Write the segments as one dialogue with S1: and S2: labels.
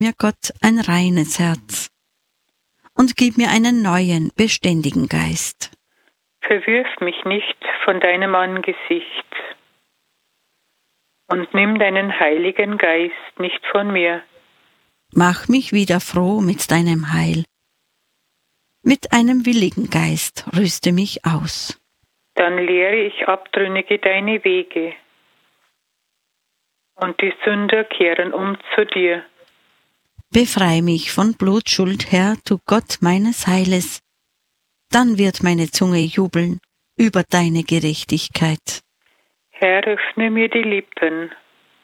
S1: mir Gott ein reines Herz und gib mir einen neuen, beständigen Geist.
S2: Verwirf mich nicht von deinem Angesicht und nimm deinen Heiligen Geist nicht von mir.
S1: Mach mich wieder froh mit deinem Heil. Mit einem willigen Geist rüste mich aus.
S2: Dann lehre ich Abtrünnige deine Wege, und die Sünder kehren um zu dir.
S1: Befrei mich von Blutschuld, Herr, du Gott meines Heiles. Dann wird meine Zunge jubeln über deine Gerechtigkeit.
S2: Herr, öffne mir die Lippen,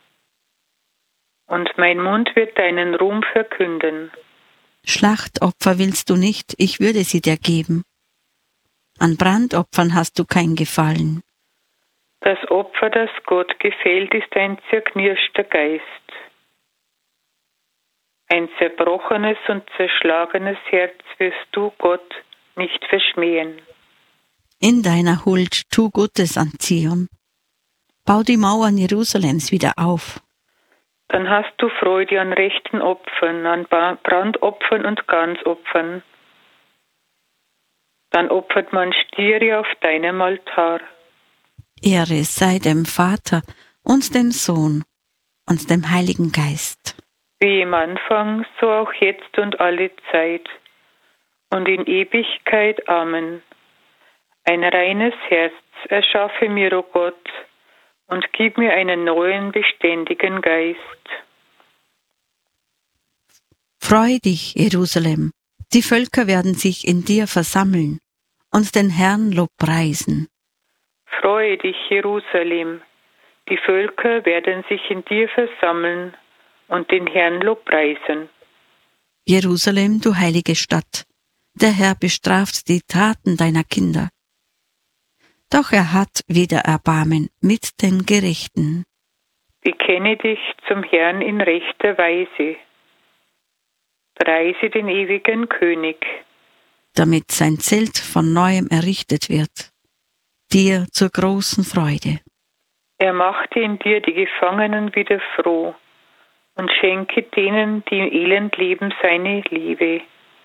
S2: und mein Mund wird deinen Ruhm verkünden.
S1: Schlachtopfer willst du nicht, ich würde sie dir geben. An Brandopfern hast du kein Gefallen.
S2: Das Opfer, das Gott gefällt, ist ein zerknirschter Geist. Ein zerbrochenes und zerschlagenes Herz wirst du, Gott, nicht verschmähen.
S1: In deiner Huld tu Gutes an Zion. Bau die Mauern Jerusalems wieder auf.
S2: Dann hast du Freude an rechten Opfern, an Brandopfern und Gansopfern. Dann opfert man Stiere auf deinem Altar.
S1: Ehre sei dem Vater und dem Sohn und dem Heiligen Geist.
S2: Wie im Anfang, so auch jetzt und alle Zeit und in Ewigkeit. Amen. Ein reines Herz erschaffe mir, o Gott, und gib mir einen neuen, beständigen Geist.
S1: Freu dich, Jerusalem, die Völker werden sich in dir versammeln und den Herrn lobpreisen.
S2: Freue dich, Jerusalem, die Völker werden sich in dir versammeln und den Herrn lobpreisen.
S1: Jerusalem, du heilige Stadt, der Herr bestraft die Taten deiner Kinder. Doch er hat wieder Erbarmen mit den Gerechten.
S2: Bekenne dich zum Herrn in rechter Weise. Preise den ewigen König,
S1: damit sein Zelt von neuem errichtet wird, dir zur großen Freude.
S2: Er machte in dir die Gefangenen wieder froh und schenke denen, die im Elend leben, seine Liebe.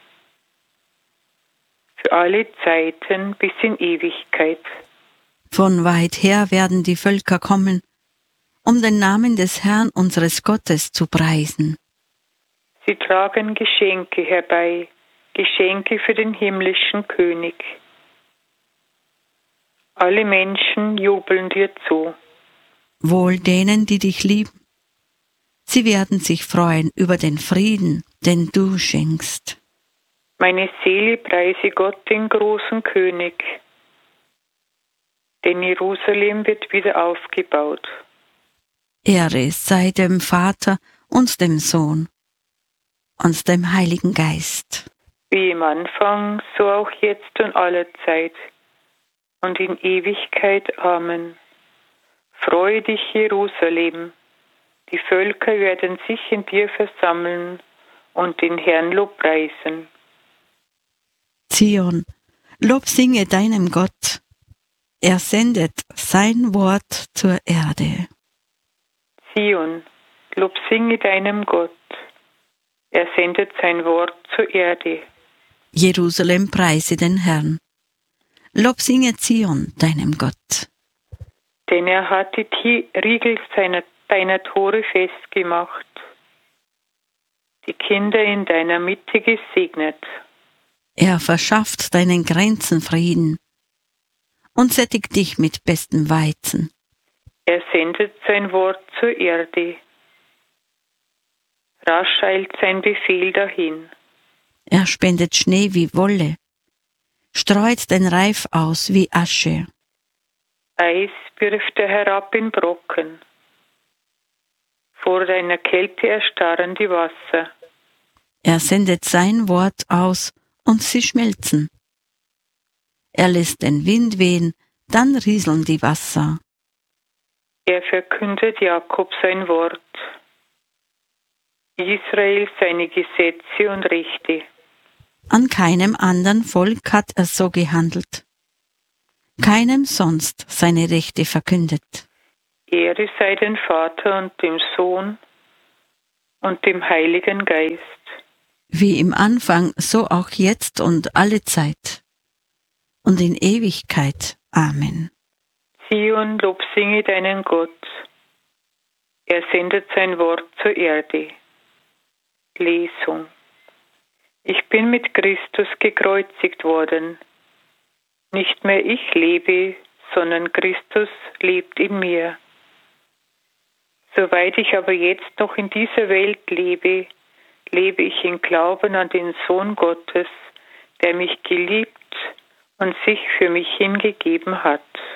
S2: Für alle Zeiten bis in Ewigkeit.
S1: Von weit her werden die Völker kommen, um den Namen des Herrn unseres Gottes zu preisen.
S2: Sie tragen Geschenke herbei, Geschenke für den himmlischen König. Alle Menschen jubeln dir zu.
S1: Wohl denen, die dich lieben. Sie werden sich freuen über den Frieden, den du schenkst.
S2: Meine Seele preise Gott, den großen König, denn Jerusalem wird wieder aufgebaut.
S1: Ehre sei dem Vater und dem Sohn und dem Heiligen Geist.
S2: Wie im Anfang, so auch jetzt und alle Zeit und in Ewigkeit. Amen. Freue dich, Jerusalem, die Völker werden sich in dir versammeln und den Herrn lobpreisen.
S1: Zion, Lob singe deinem Gott, er sendet sein Wort zur Erde.
S2: Zion, Lob singe deinem Gott, er sendet sein Wort zur Erde.
S1: Jerusalem preise den Herrn. Lob singe Zion deinem Gott.
S2: Denn er hat die Riegel deiner Tore festgemacht, die Kinder in deiner Mitte gesegnet.
S1: Er verschafft deinen Grenzen Frieden und sättigt dich mit bestem Weizen.
S2: Er sendet sein Wort zur Erde. Rasch eilt sein Befehl dahin.
S1: Er spendet Schnee wie Wolle, streut den Reif aus wie Asche.
S2: Eis wirft er herab in Brocken. Vor deiner Kälte erstarren die Wasser.
S1: Er sendet sein Wort aus und sie schmelzen. Er lässt den Wind wehen, dann rieseln die Wasser.
S2: Er verkündet Jakob sein Wort, Israel seine Gesetze und Rechte.
S1: An keinem anderen Volk hat er so gehandelt, keinem sonst seine Rechte verkündet.
S2: Ehre sei dem Vater und dem Sohn und dem Heiligen Geist.
S1: Wie im Anfang, so auch jetzt und alle Zeit und in Ewigkeit. Amen.
S2: Zion, Lob singe deinen Gott. Er sendet sein Wort zur Erde. Lesung. Ich bin mit Christus gekreuzigt worden. Nicht mehr ich lebe, sondern Christus lebt in mir. Soweit ich aber jetzt noch in dieser Welt lebe, lebe ich in Glauben an den Sohn Gottes, der mich geliebt und sich für mich hingegeben hat.